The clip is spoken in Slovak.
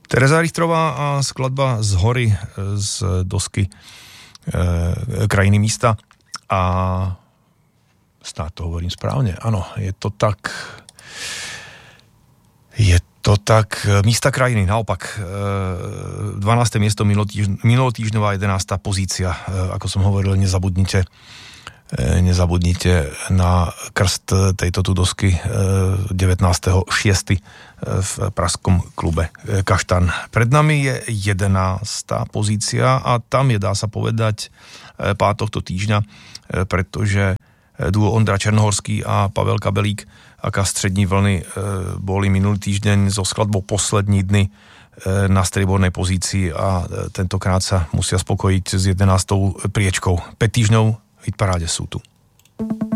Tereza Richtrová a skladba Z hory z dosky Krajiny místa a snad to hovorím správne, áno, je to tak Místa krajiny, naopak 12. miesto minulotýždňová 11. pozícia, ako som hovoril, nezabudnite na krst tejto tu dosky 19.6. v pražskom klube Kaštan. Pred nami je 11. pozícia a tam je, dá sa povedať, pád tohto týždňa, pretože duo Ondra Černohorský a Pavel Kabelík aká střední vlny boli minulý týždeň so skladbou Poslední dny na striebornej pozícii a tentokrát sa musia spokojiť s 11. priečkou. 5 týždňov v hitparáde sú tu.